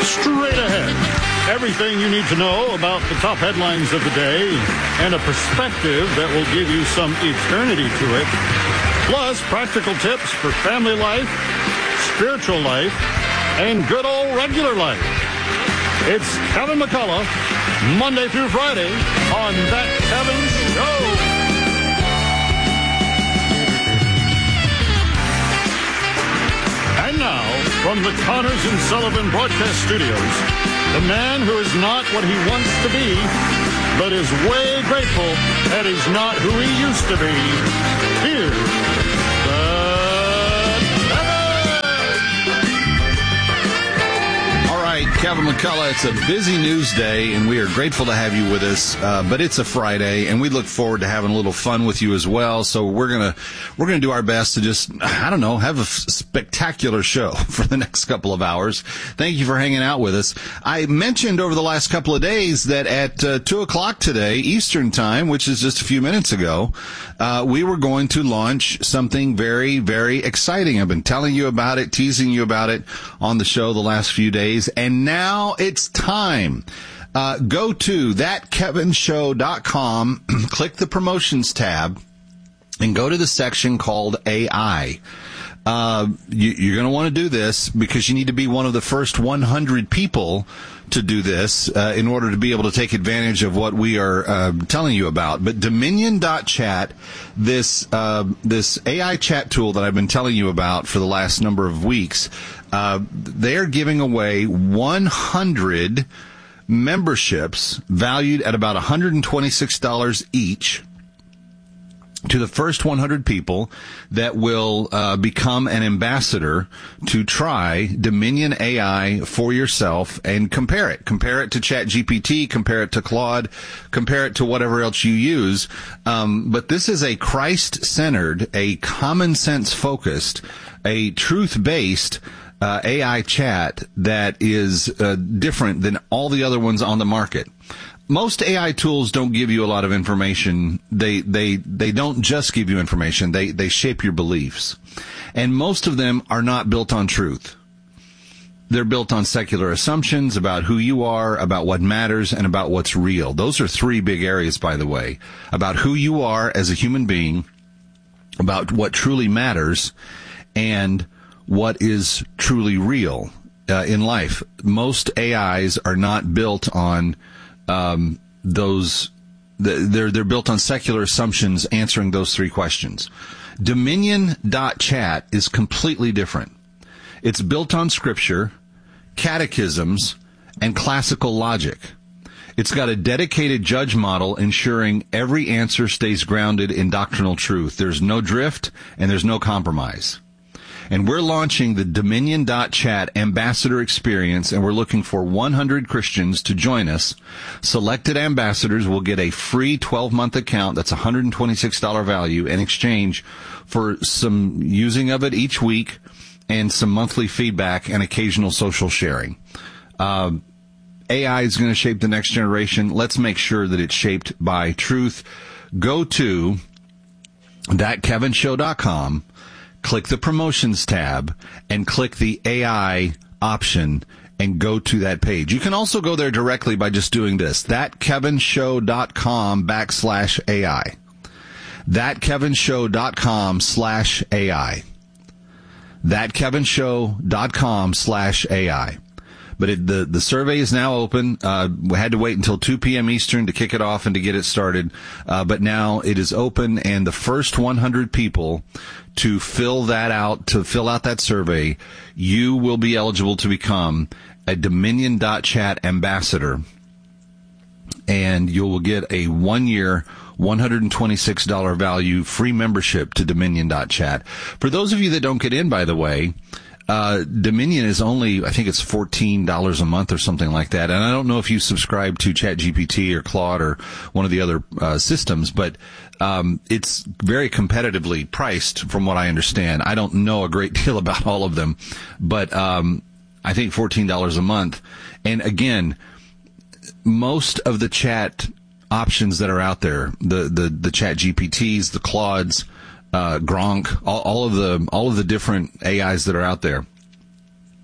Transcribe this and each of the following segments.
Straight ahead. Everything you need to know about the top headlines of the day and a perspective that will give you some eternity to it. Plus, practical tips for family life, spiritual life, and good old regular life. It's Kevin McCullough, Monday through Friday on That Kevin Show. And now, from the Connors and Sullivan Broadcast Studios, the man who is not what he wants to be, but is way grateful that he's not who he used to be. Here's Kevin McCullough, it's a busy news day, and we are grateful to have you with us. But it's a Friday, and we look forward to having a little fun with you as well. So we're gonna do our best to just, I don't know, have a spectacular show for the next couple of hours. Thank you for hanging out with us. I mentioned over the last couple of days that at 2:00 today Eastern Time, which is just a few minutes ago, we were going to launch something very, very exciting. I've been telling you about it, teasing you about it on the show the last few days, and now it's time. Go to thatkevinshow.com, click the promotions tab, and go to the section called AI. You're going to want to do this because you need to be one of the first 100 people to do this in order to be able to take advantage of what we are telling you about. But Dominion.chat, this AI chat tool that I've been telling you about for the last number of weeks, they're giving away 100 memberships valued at about $126 each to the first 100 people that will become an ambassador to try Dominion AI for yourself and compare it. Compare it to ChatGPT, compare it to Claude, compare it to whatever else you use. But this is a Christ-centered, a common-sense-focused, a truth-based AI chat that is different than all the other ones on the market. Most AI tools don't give you a lot of information. They don't just give you information. They shape your beliefs. And most of them are not built on truth. They're built on secular assumptions about who you are, about what matters, and about what's real. Those are three big areas, by the way, about who you are as a human being, about what truly matters, and what is truly real in life. Most AIs are not built on they're built on secular assumptions answering those three questions. Dominion.chat is completely different. It's built on scripture, catechisms, and classical logic. It's got a dedicated judge model ensuring every answer stays grounded in doctrinal truth. There's no drift and there's no compromise. And we're launching the Dominion.chat Ambassador Experience, and we're looking for 100 Christians to join us. Selected ambassadors will get a free 12-month account. That's $126 value in exchange for some using of it each week and some monthly feedback and occasional social sharing. AI is going to shape the next generation. Let's make sure that it's shaped by truth. Go to thatkevinshow.com. Click the promotions tab and click the AI option and go to that page. You can also go there directly by just doing this. Thatkevinshow.com/AI. Thatkevinshow.com/AI. Thatkevinshow.com/AI. But the survey is now open. We had to wait until 2 p.m. Eastern to kick it off and to get it started. But now it is open, and the first 100 people to fill out that survey, you will be eligible to become a Dominion.chat ambassador. And you will get a 1-year, $126 value free membership to Dominion.chat. For those of you that don't get in, by the way, Dominion is only, I think it's $14 a month or something like that. And I don't know if you subscribe to ChatGPT or Claude or one of the other systems, but it's very competitively priced from what I understand. I don't know a great deal about all of them, but I think $14 a month. And again, most of the chat options that are out there, the ChatGPTs, the Claudes, Gronk, all of the different AIs that are out there,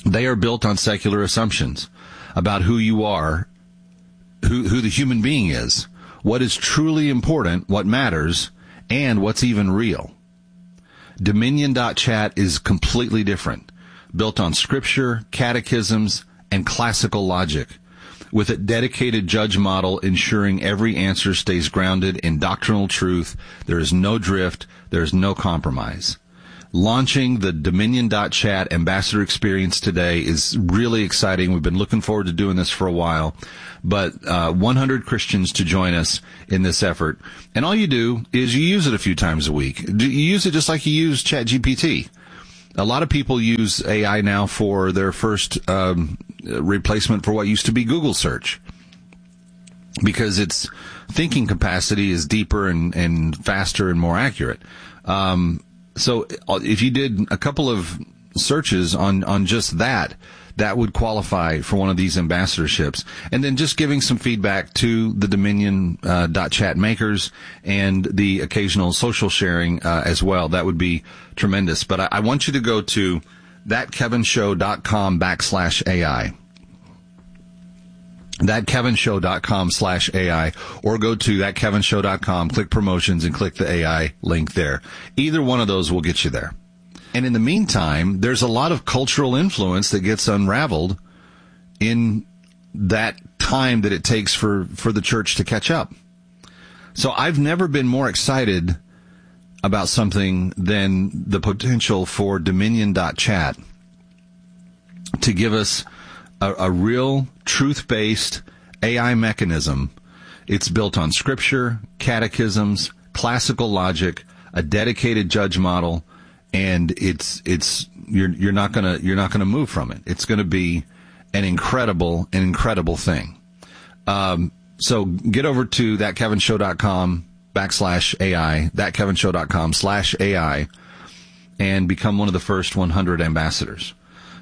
They are built on secular assumptions about who you are, who the human being is, what is truly important, what matters, and what's even real. Dominion.chat is completely different, built on scripture, catechisms, and classical logic, with a dedicated judge model ensuring every answer stays grounded in doctrinal truth. There is no drift. There is no compromise. Launching the Dominion.chat Ambassador Experience today is really exciting. We've been looking forward to doing this for a while, but 100 Christians to join us in this effort. And all you do is you use it a few times a week. You use it just like you use ChatGPT. A lot of people use AI now for their first replacement for what used to be Google search, because its thinking capacity is deeper and faster and more accurate. So if you did a couple of searches on just that would qualify for one of these ambassadorships. And then just giving some feedback to the Dominion.chat makers and the occasional social sharing as well. That would be tremendous. But I want you to go to thatkevinshow.com/AI. thatkevinshow.com/AI, or go to thatkevinshow.com, click promotions, and click the AI link there. Either one of those will get you there. And in the meantime, there's a lot of cultural influence that gets unraveled in that time that it takes for the church to catch up. So I've never been more excited about something than the potential for Dominion.chat to give us a real truth-based AI mechanism. It's built on scripture, catechisms, classical logic, a dedicated judge model, and you're not gonna move from it. It's gonna be an incredible thing. So get over to thatkevinshow.com/AI, thatkevinshow.com/AI, and become one of the first 100 ambassadors.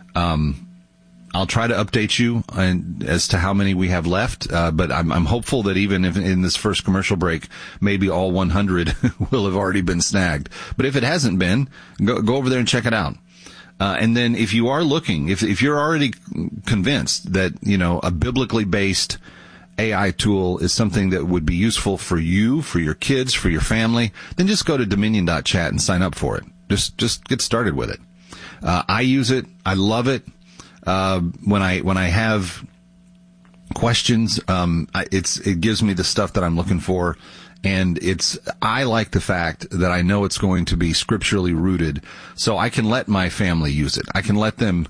I'll try to update you as to how many we have left, but I'm hopeful that even if in this first commercial break, maybe all 100 will have already been snagged. But if it hasn't been, go over there and check it out. And then if you are looking, if you're already convinced that, a biblically based AI tool is something that would be useful for you, for your kids, for your family, then just go to Dominion.chat and sign up for it. Just get started with it. I use it. I love it. When I have questions, it gives me the stuff that I'm looking for, and I like the fact that I know it's going to be scripturally rooted, so I can let my family use it. I can let them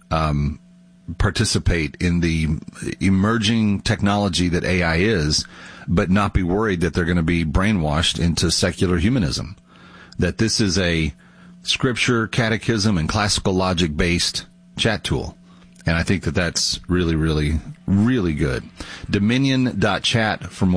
participate in the emerging technology that AI is, but not be worried that they're going to be brainwashed into secular humanism. That this is a scripture, catechism, and classical logic based chat tool. And I think that that's really, really, really good. Dominion.chat for more.